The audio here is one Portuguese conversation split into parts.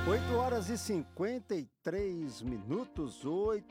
8h53,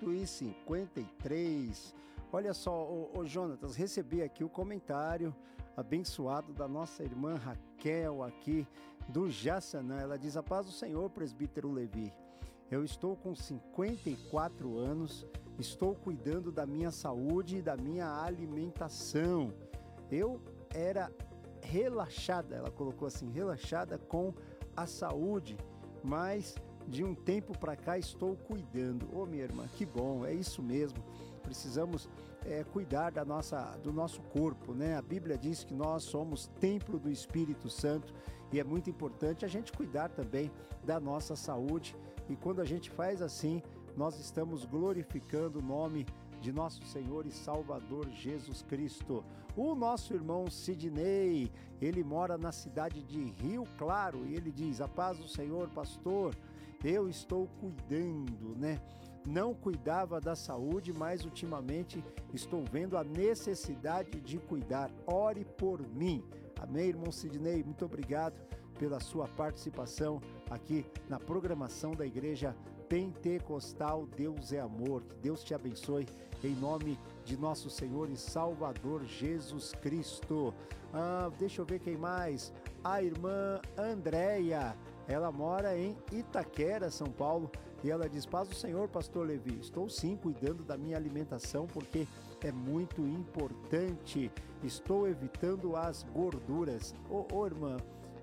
8h53. Olha só, ô Jonatas, recebi aqui o comentário abençoado da nossa irmã Raquel aqui do Jaçanã. Ela diz: a paz do Senhor, presbítero Levi. Eu estou com 54 anos, estou cuidando da minha saúde e da minha alimentação. Eu era relaxada, ela colocou assim, relaxada com a saúde, mas de um tempo para cá estou cuidando. Ô minha irmã, que bom, é isso mesmo. Precisamos cuidar do nosso corpo, né? A Bíblia diz que nós somos templo do Espírito Santo e é muito importante a gente cuidar também da nossa saúde. E quando a gente faz assim, nós estamos glorificando o nome de nosso Senhor e Salvador Jesus Cristo. O nosso irmão Sidney, ele mora na cidade de Rio Claro e ele diz: a paz do Senhor, pastor, eu estou cuidando, né? Não cuidava da saúde, mas ultimamente estou vendo a necessidade de cuidar. Ore por mim. Amém, irmão Sidney? Muito obrigado pela sua participação aqui na programação da Igreja Pentecostal Deus é Amor. Que Deus te abençoe em nome de nosso Senhor e Salvador Jesus Cristo. Deixa eu ver quem mais. A irmã Andréia, ela mora em Itaquera, São Paulo, e ela diz: paz do Senhor, pastor Levi, estou sim cuidando da minha alimentação porque é muito importante, estou evitando as gorduras. Irmã,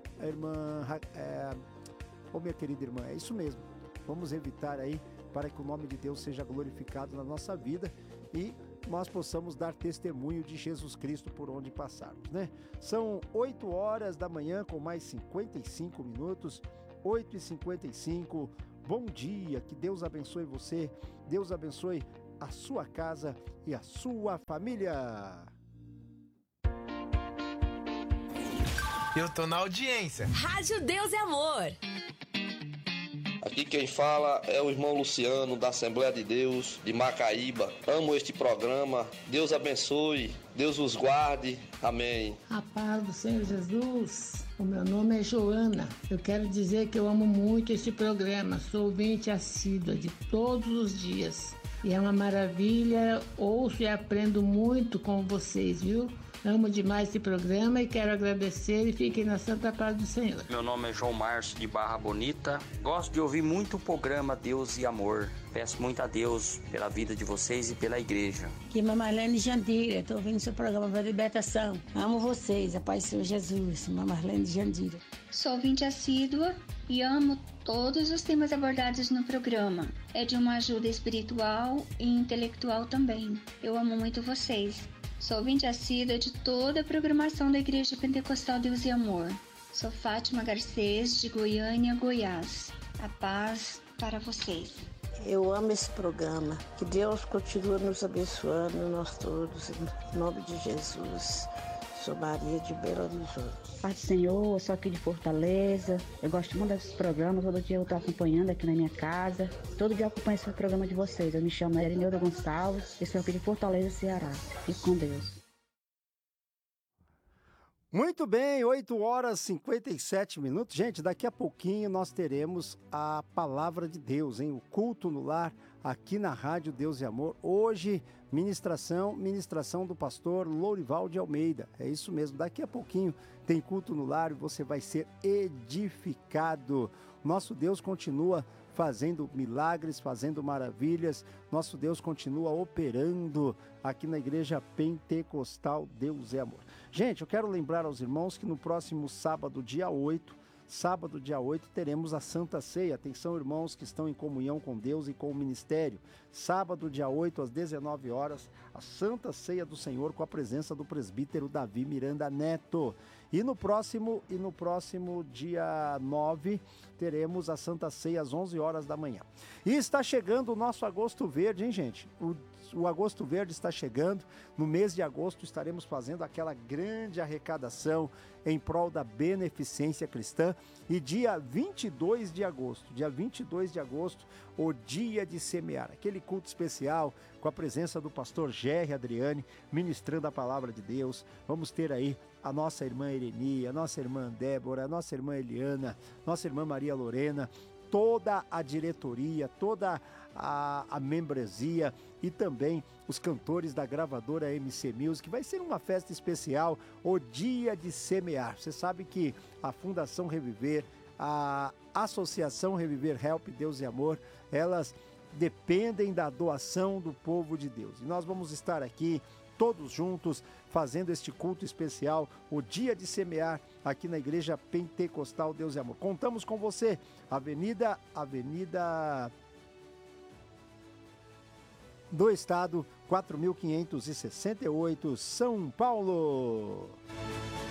minha querida irmã, é isso mesmo, vamos evitar aí para que o nome de Deus seja glorificado na nossa vida e nós possamos dar testemunho de Jesus Cristo por onde passarmos, né? São 8h da manhã com mais 55 minutos, 8h55. Bom dia, que Deus abençoe você, Deus abençoe a sua casa e a sua família. Eu tô na audiência. Rádio Deus é Amor. Aqui quem fala é o irmão Luciano, da Assembleia de Deus, de Macaíba. Amo este programa. Deus abençoe, Deus os guarde. Amém. A paz do Senhor Jesus. O meu nome é Joana. Eu quero dizer que eu amo muito este programa. Sou ouvinte assídua de todos os dias. E é uma maravilha. Ouço e aprendo muito com vocês, viu? Amo demais esse programa e quero agradecer e fiquem na santa paz do Senhor. Meu nome é João Márcio de Barra Bonita. Gosto de ouvir muito o programa Deus e Amor. Peço muito a Deus pela vida de vocês e pela igreja. Aqui é Marlene Jandira. Estou ouvindo seu programa da libertação. Amo vocês, a paz do Senhor Jesus. Marlene Jandira. Sou ouvinte assídua e amo todos os temas abordados no programa. É de uma ajuda espiritual e intelectual também. Eu amo muito vocês. Sou ouvinte assídua de toda a programação da Igreja Pentecostal Deus e Amor. Sou Fátima Garcês, de Goiânia, Goiás. A paz para vocês. Eu amo esse programa. Que Deus continue nos abençoando, nós todos, em nome de Jesus. Sou Maria de Belo Horizonte. Paz do Senhor, eu sou aqui de Fortaleza. Eu gosto muito desses programas. Todo dia eu estou acompanhando aqui na minha casa. Todo dia eu acompanho esse programa de vocês. Eu me chamo Erineuda Gonçalves. Eu sou aqui de Fortaleza, Ceará. Fique com Deus. Muito bem, 8h57. Gente, daqui a pouquinho nós teremos a Palavra de Deus, hein? O culto no lar aqui na Rádio Deus e Amor. Hoje, ministração do pastor Lourival de Almeida. É isso mesmo, daqui a pouquinho tem culto no lar e você vai ser edificado. Nosso Deus continua fazendo milagres, fazendo maravilhas. Nosso Deus continua operando aqui na Igreja Pentecostal Deus é Amor. Gente, eu quero lembrar aos irmãos que no próximo sábado, dia 8, teremos a Santa Ceia. Atenção, irmãos que estão em comunhão com Deus e com o ministério. Sábado, dia 8, às 19 horas, a Santa Ceia do Senhor com a presença do presbítero Davi Miranda Neto. E no próximo dia 9, teremos a Santa Ceia às 11 horas da manhã. E está chegando o nosso Agosto Verde, hein, gente? O Agosto Verde está chegando. No mês de agosto estaremos fazendo aquela grande arrecadação em prol da beneficência cristã. E dia 22 de agosto, o dia de semear, aquele culto especial com a presença do pastor Gerry Adriane, ministrando a palavra de Deus. Vamos ter aí a nossa irmã Ereni, a nossa irmã Débora, a nossa irmã Eliana, nossa irmã Maria Lorena, toda a diretoria, toda a membresia e também os cantores da gravadora MC Music. Vai ser uma festa especial, o Dia de Semear. Você sabe que a Fundação Reviver, a Associação Reviver Help Deus e Amor, elas dependem da doação do povo de Deus. E nós vamos estar aqui todos juntos fazendo este culto especial, o Dia de Semear, aqui na Igreja Pentecostal Deus e Amor. Contamos com você, Avenida do Estado, 4.568, São Paulo.